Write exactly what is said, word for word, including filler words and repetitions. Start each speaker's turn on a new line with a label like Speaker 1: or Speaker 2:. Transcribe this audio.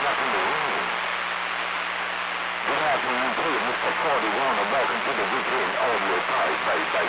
Speaker 1: afternoon. Good afternoon to you, Mister forty-one, and welcome to the weekend audio party, baby.